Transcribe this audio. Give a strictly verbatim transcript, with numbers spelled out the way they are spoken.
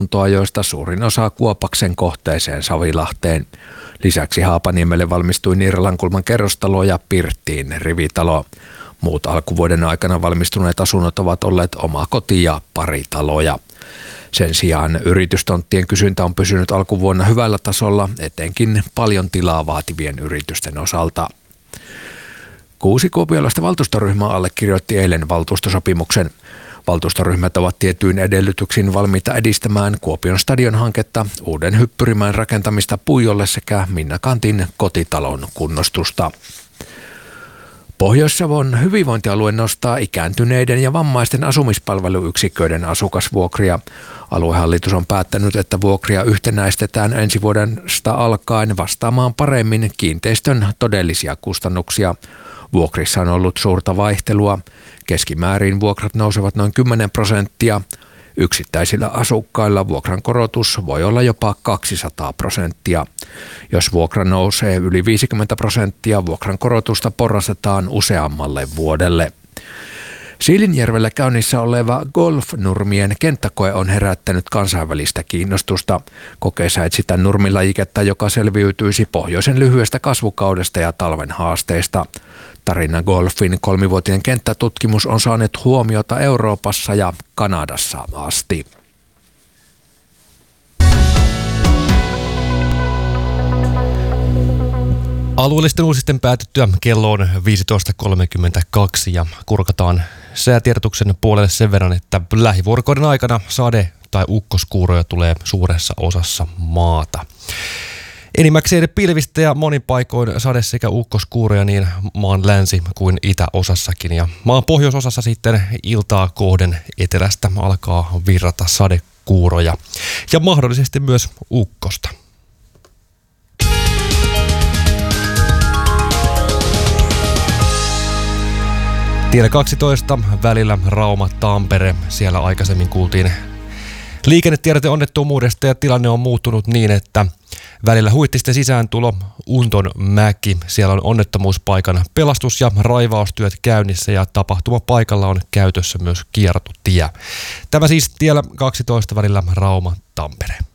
joista suurin osa Kuopaksen kohteeseen Savilahteen. Lisäksi Haapaniemelle valmistui Niiralankulman kerrostalo ja Pirttiin rivitalo. Muut alkuvuoden aikana valmistuneet asunnot ovat olleet omakoti- ja paritaloja. Sen sijaan yritystonttien kysyntä on pysynyt alkuvuonna hyvällä tasolla, etenkin paljon tilaa vaativien yritysten osalta. Kuusi kuopiolaista valtuustoryhmää allekirjoitti eilen valtuustosopimuksen. Valtuustoryhmät ovat tietyin edellytyksin valmiita edistämään Kuopion stadion-hanketta, uuden hyppyrimäen rakentamista Puijolle sekä Minna Kantin kotitalon kunnostusta. Pohjois-Savon hyvinvointialue nostaa ikääntyneiden ja vammaisten asumispalveluyksiköiden asukasvuokria. Aluehallitus on päättänyt, että vuokria yhtenäistetään ensi vuodesta alkaen vastaamaan paremmin kiinteistön todellisia kustannuksia. Vuokrissa on ollut suurta vaihtelua. Keskimäärin vuokrat nousevat noin kymmenen prosenttia. Yksittäisillä asukkailla vuokrankorotus voi olla jopa kaksisataa prosenttia. Jos vuokra nousee yli viisikymmentä prosenttia, vuokrankorotusta porrastetaan useammalle vuodelle. Siilinjärvellä käynnissä oleva golf-nurmien kenttäkoe on herättänyt kansainvälistä kiinnostusta. Kokeessa etsitään nurmilajiketta, joka selviytyisi pohjoisen lyhyestä kasvukaudesta ja talven haasteista. Tarina Golfin kolmivuotinen kenttätutkimus on saanut huomiota Euroopassa ja Kanadassa asti. Alueellisten uutisten päätyttyä kello on viisitoista kolmekymmentäkaksi ja kurkataan säätiedotuksen puolelle sen verran, että lähivuorokauden aikana sade- tai ukkoskuuroja tulee suuressa osassa maata. Enimmäkseen pilvistä ja monin paikoin sade- sekä ukkoskuuroja niin maan länsi- kuin itäosassakin. Ja maan pohjoisosassa sitten iltaa kohden etelästä alkaa virrata sadekuuroja ja mahdollisesti myös ukkosta. Tiellä kaksitoista välillä Rauma-Tampere. Siellä aikaisemmin kuultiin liikennetiedote onnettomuudesta ja tilanne on muuttunut niin, että välillä Huittisten sisääntulo Untonmäki. Siellä on onnettomuuspaikan pelastus- ja raivaustyöt käynnissä ja tapahtumapaikalla on käytössä myös kiertotie. Tämä siis tiellä kaksitoista välillä Rauma-Tampere.